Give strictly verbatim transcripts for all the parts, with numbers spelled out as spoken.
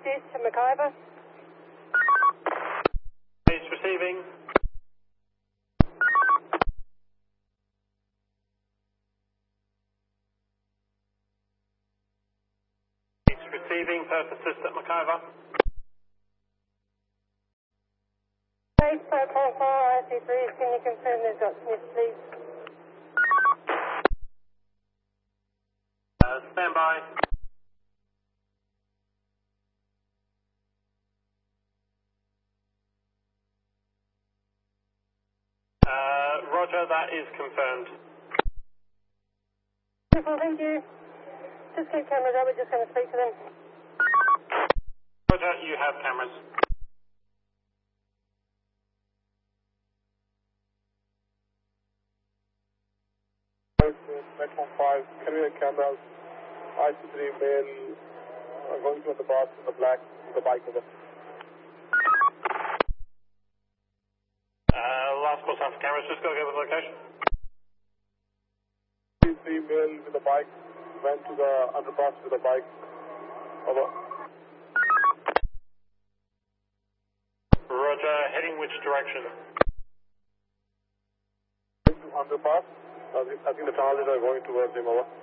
assist to McIver. It's receiving. It's receiving. First assist at McIver. Base Protocol four, I C three, can you confirm they've got sniff, please? Uh, stand by. Uh, Roger, that is confirmed. Wonderful, thank you. Just keep cameras up, we're just going to speak to them. Roger, you have cameras. Metro five, carrier cameras, I C three male, uh, going to the bus in the black, the bike over. Uh, last call time for cameras, just go give the location. I C three male with the bike, went to the underpass with the bike, over. Roger, heading which direction? Going to underpass, I think, I think the transit are going towards him, over.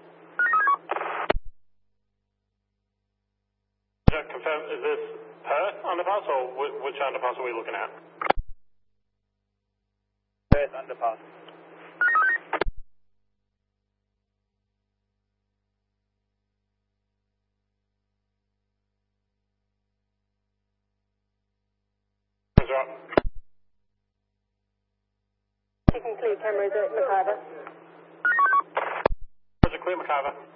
Roger, confirm, is this Perth underpass or wh which underpass are we looking at? Perth underpass. Roger. You can clear cameras at McIver. Roger, clear McIver.